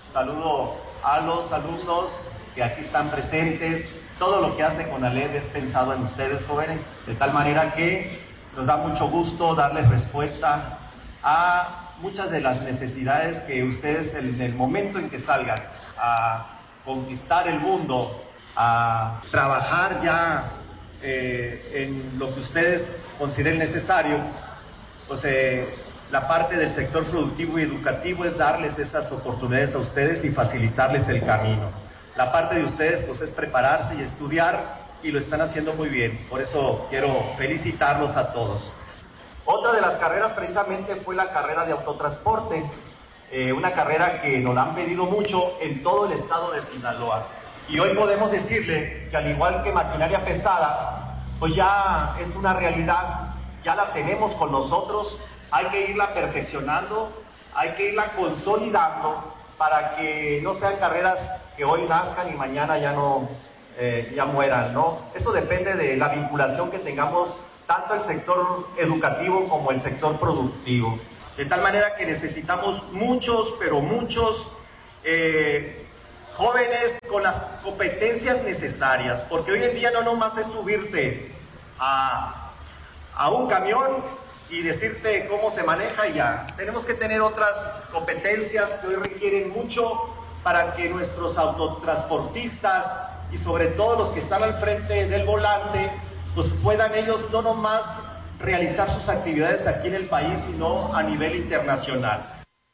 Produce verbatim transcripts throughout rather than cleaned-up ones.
Saludo a los alumnos que aquí están presentes. Todo lo que hace CONALEP es pensado en ustedes, jóvenes, de tal manera que nos da mucho gusto darles respuesta a muchas de las necesidades que ustedes en el momento en que salgan a conquistar el mundo, a trabajar ya eh, en lo que ustedes consideren necesario, pues eh, la parte del sector productivo y educativo es darles esas oportunidades a ustedes y facilitarles el camino. La parte de ustedes pues es prepararse y estudiar, y lo están haciendo muy bien. Por eso quiero felicitarlos a todos. Otra de las carreras precisamente fue la carrera de autotransporte, eh, una carrera que nos la han pedido mucho en todo el estado de Sinaloa. Y hoy podemos decirle que al igual que maquinaria pesada, pues ya es una realidad, ya la tenemos con nosotros, hay que irla perfeccionando, hay que irla consolidando para que no sean carreras que hoy nazcan y mañana ya no eh, ya mueran, ¿no? Eso depende de la vinculación que tengamos tanto el sector educativo como el sector productivo. De tal manera que necesitamos muchos, pero muchos eh, jóvenes con las competencias necesarias, porque hoy en día no nomás es subirte a, a un camión y decirte cómo se maneja y ya. Tenemos que tener otras competencias que hoy requieren mucho para que nuestros autotransportistas y sobre todo los que están al frente del volante, pues puedan ellos no nomás realizar sus actividades aquí en el país, sino a nivel internacional.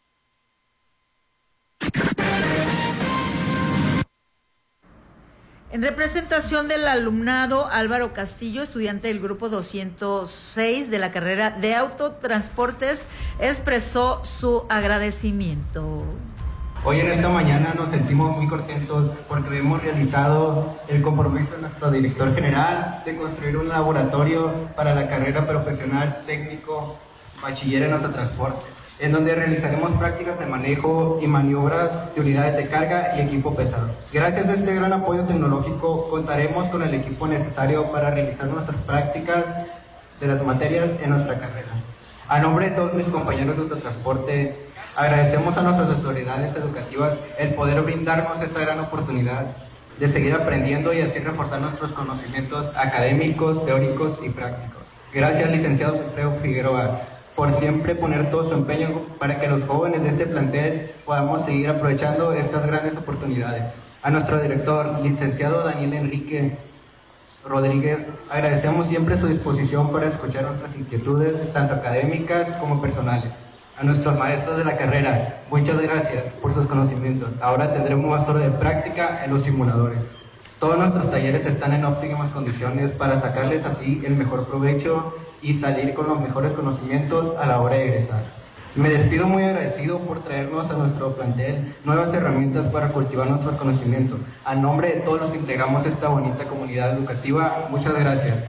En representación del alumnado, Álvaro Castillo, estudiante del grupo doscientos seis de la carrera de autotransportes, expresó su agradecimiento. Hoy en esta mañana nos sentimos muy contentos porque hemos realizado el compromiso de nuestro director general de construir un laboratorio para la carrera profesional técnico bachiller en autotransporte, en donde realizaremos prácticas de manejo y maniobras de unidades de carga y equipo pesado. Gracias a este gran apoyo tecnológico contaremos con el equipo necesario para realizar nuestras prácticas de las materias en nuestra carrera. A nombre de todos mis compañeros de autotransporte, agradecemos a nuestras autoridades educativas el poder brindarnos esta gran oportunidad de seguir aprendiendo y así reforzar nuestros conocimientos académicos, teóricos y prácticos. Gracias, licenciado Alfredo Figueroa, por siempre poner todo su empeño para que los jóvenes de este plantel podamos seguir aprovechando estas grandes oportunidades. A nuestro director, licenciado Daniel Enrique Rodríguez, agradecemos siempre su disposición para escuchar nuestras inquietudes, tanto académicas como personales. A nuestros maestros de la carrera, muchas gracias por sus conocimientos. Ahora tendremos más horas de práctica en los simuladores. Todos nuestros talleres están en óptimas condiciones para sacarles así el mejor provecho y salir con los mejores conocimientos a la hora de egresar. Me despido muy agradecido por traernos a nuestro plantel nuevas herramientas para cultivar nuestros conocimientos. A nombre de todos los que integramos esta bonita comunidad educativa, muchas gracias.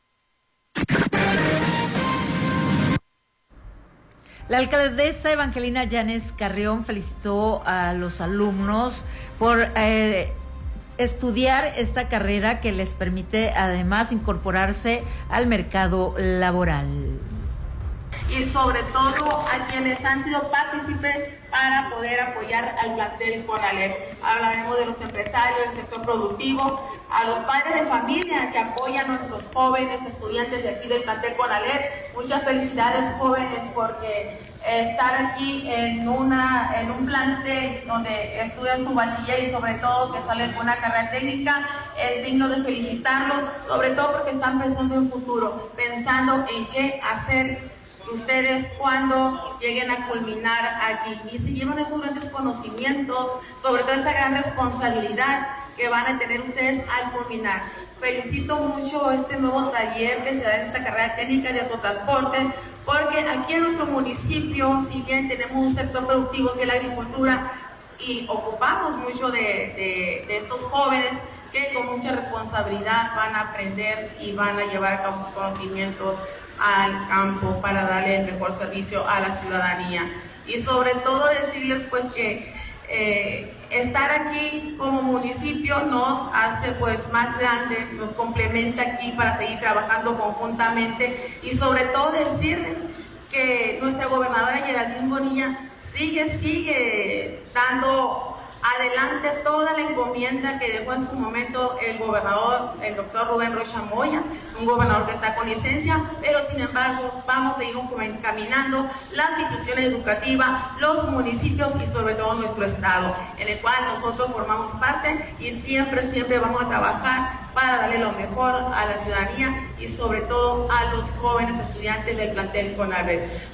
La alcaldesa Evangelina Llanes Carrión felicitó a los alumnos por eh, estudiar esta carrera que les permite además incorporarse al mercado laboral. Y sobre todo a quienes han sido partícipes para poder apoyar al plantel CONALEP. Hablaremos de los empresarios del sector productivo, a los padres de familia que apoyan a nuestros jóvenes estudiantes de aquí del plantel CONALEP. Muchas felicidades, jóvenes, porque estar aquí en, una, en un plantel donde estudian su bachiller y sobre todo que salen con una carrera técnica es digno de felicitarlos, sobre todo porque están pensando en futuro, pensando en qué hacer ustedes cuando lleguen a culminar aquí y si llevan esos grandes conocimientos, sobre todo esta gran responsabilidad que van a tener ustedes al culminar. Felicito mucho este nuevo taller que se da en esta carrera técnica de autotransporte, porque aquí en nuestro municipio, si bien tenemos un sector productivo que es la agricultura y ocupamos mucho de, de, de estos jóvenes que con mucha responsabilidad van a aprender y van a llevar a cabo sus conocimientos al campo para darle el mejor servicio a la ciudadanía. Y sobre todo decirles pues que eh, estar aquí como municipio nos hace pues más grande, nos complementa aquí para seguir trabajando conjuntamente y sobre todo decirles que nuestra gobernadora Geraldine Bonilla sigue, sigue dando adelante toda la encomienda que dejó en su momento el gobernador, el doctor Rubén Rocha Moya, un gobernador que está con licencia, pero sin embargo vamos a ir encaminando las instituciones educativas, los municipios y sobre todo nuestro estado, en el cual nosotros formamos parte y siempre, siempre vamos a trabajar para darle lo mejor a la ciudadanía y sobre todo a los jóvenes estudiantes del plantel CONALEP.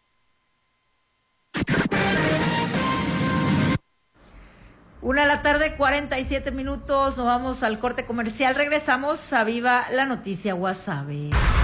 Una de la tarde, cuarenta y siete minutos, nos vamos al corte comercial, regresamos a Viva la Noticia Guasave.